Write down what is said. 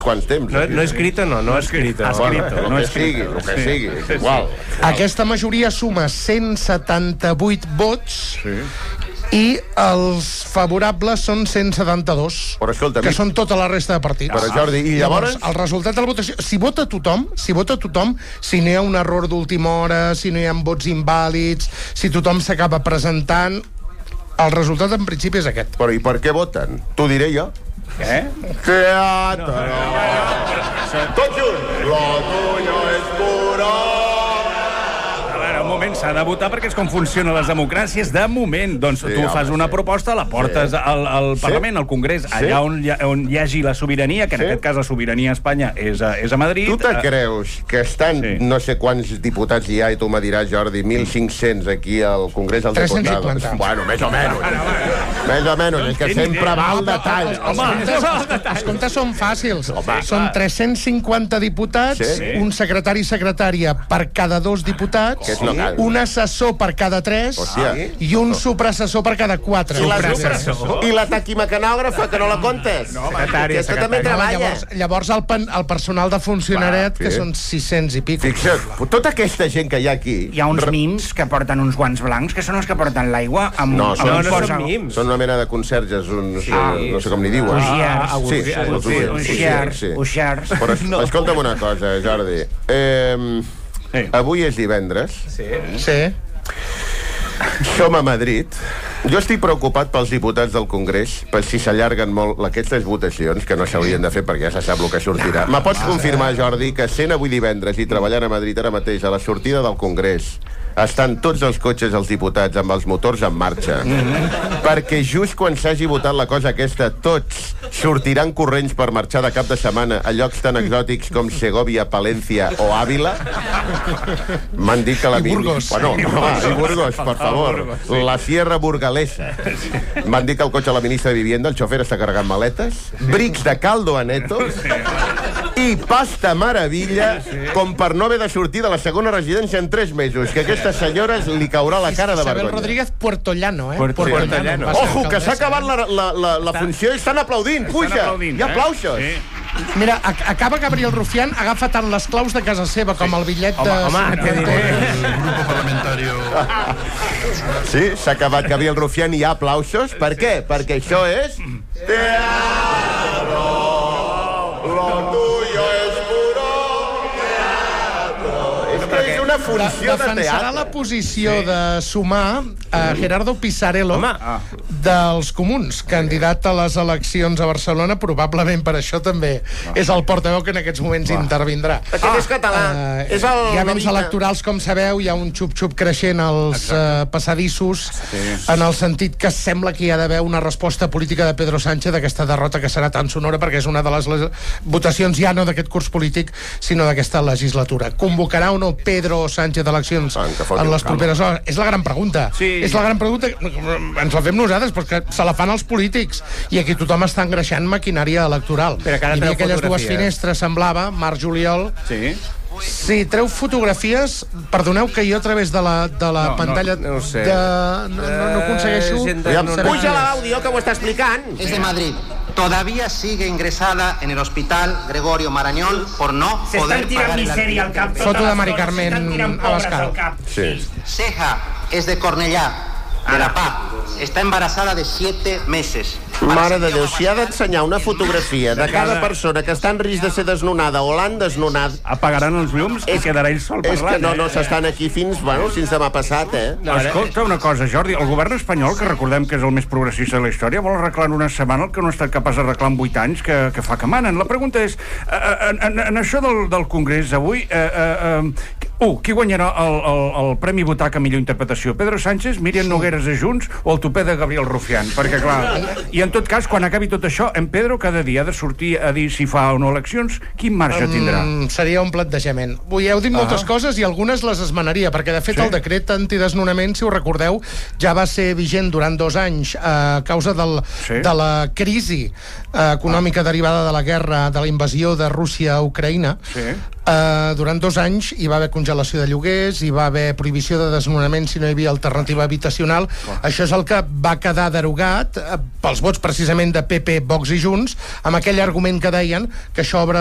quants temps. No escrita, no escrita. El que sigui, és igual. Aquesta majoria suma 178 vots i els favorables són 172, que són tota la resta de partits. Però, Jordi, i llavors? El resultat de la votació, si vota tothom, si no hi ha un error d'última hora, si no hi ha vots invàlids, si tothom s'acaba presentant, el resultat en principi és aquest. Però i per què voten? T'ho diré jo. Què? Teatre! Tots junts! Lo tuyo es puro! Un moment, s'ha de votar perquè és com funcionen les democràcies de moment. Doncs tu fas una proposta, la portes al Parlament, al Congrés, allà on hi hagi la sobirania, que en aquest cas la sobirania a Espanya és a Madrid. Tu te creus que estan no sé quants diputats hi ha, i tu me diràs, Jordi, 1.500 aquí al Congrés dels Diputats? 350. Bueno, més o menys, és que sempre va al detall. Els comptes són fàcils. Són 350 diputats, un secretari i secretària per cada 2 diputats, un assessor per cada 3 i un suprassessor per cada 4. I la taquimecanògrafa, que no la comptes? Aquesta també treballa. Llavors el personal de funcionariat, que són 600 i pico. Fixa't, tota aquesta gent que hi ha aquí... Hi ha uns mims que porten uns guants blancs, que són els que porten l'aigua amb... No, són mims. Són una mena de conserges, no sé com ni diuen. Uixers. Però escolta'm una cosa, Jordi. Avui és divendres. Sí. Som a Madrid. Jo estic preocupat pels diputats del Congrés, per si s'allarguen molt aquestes votacions, que no s'haurien de fer perquè ja se sap el que sortirà. Me pots confirmar, Jordi, que sent avui divendres i treballant a Madrid ara mateix, a la sortida del Congrés, estan tots els cotxes dels diputats amb els motors en marxa? Perquè just quan s'hagi votat la cosa aquesta, tots sortiran corrents per marxar de cap de setmana a llocs tan exòtics com Segovia, Palencia o Àvila? M'han dit que la... I Burgos. Bueno, i Burgos, per favor. La Sierra Burgalesa. M'han dit que el cotxe de la ministra de Vivienda, el xofer està carregant maletes, brics de caldo aneto i pasta maravilla com per no haver de sortir de la segona residència en 3 mesos, que a aquestes senyores li caurà la cara de vergonya. Isabel Rodríguez Puertollano, Puertollano. Ojo, que s'ha acabat la funció i estan aplaudint. Puja, hi ha aplausos. Mira, acaba Gabriel Rufián, agafa tant les claus de casa seva com el bitllet de... Home, què diré? El grupo parlamentario... Sí, s'ha acabat Gabriel Rufián i hi ha aplausos. Per què? Perquè això és... Teatro. Lo tuyo es puro teatro. És que és una funció de Defensarà teatre. la posició de sumar Gerardo Pisarello dels Comuns, candidat a les eleccions a Barcelona. Probablement per això també és el portaveu que en aquests moments intervindrà. Aquest és català. Hi ha vents electorals, com sabeu, hi ha un xup-xup creixent als passadissos, en el sentit que sembla que hi ha d'haver una resposta política de Pedro Sánchez d'aquesta derrota que serà tan sonora, perquè és una de les votacions ja no d'aquest curs polític, sinó d'aquesta legislatura. Convocarà o no Pedro Sánchez eleccions en les properes hores? És la gran pregunta. És la gran pregunta. Ens la fem nosaltres, però que se la fan els polítics. I aquí tothom està engreixant maquinària electoral. Hi havia aquelles 2 finestres, semblava, març-juliol. Si treu fotografies, perdoneu que jo a través de la pantalla no ho sé. no aconsegueixo... Puja l'àudio que ho està explicant. Es de Madrid. Todavía sigue ingresada en el hospital Gregorio Marañón por no poder pagar el alquiler. Foto de Mari Carmen Abascal. Ceja es de Cornellà, de la Paz. Está embarazada de 7 meses. Mare de Déu, si ha d'ensenyar una fotografia de cada persona que està en risc de ser desnonada o l'han desnonat... Apagaran els llums i quedarà ell sol parlant. És que no s'estan aquí fins demà passat, Escolta una cosa, Jordi, el govern espanyol, que recordem que és el més progressista de la història, vol arreglar en una setmana el que no ha estat capaç d'arreglar en 8 anys, que fa que manen. La pregunta és, en això del Congrés avui, qui guanyarà el Premi Butaca millor interpretació? Pedro Sánchez, Míriam Nogueras de Junts o el tupè de Gabriel Rufián? Perquè, clar, i en tot cas, quan acabi tot això, en Pedro cada dia ha de sortir a dir si fa o no eleccions. Quin marge tindrà? Seria un plantejament. Heu dit moltes coses i algunes les esmenaria, perquè de fet el decret antidesnonament, si ho recordeu, ja va ser vigent durant 2 anys a causa de la crisi econòmica derivada de la guerra, de la invasió de Rússia a Ucraïna. Durant 2 anys hi va haver congelació de lloguers, hi va haver prohibició de desnonament si no hi havia alternativa habitacional. Això és el que va quedar derogat pels vots precisament de PP, Vox i Junts, amb aquell argument que deien que això obre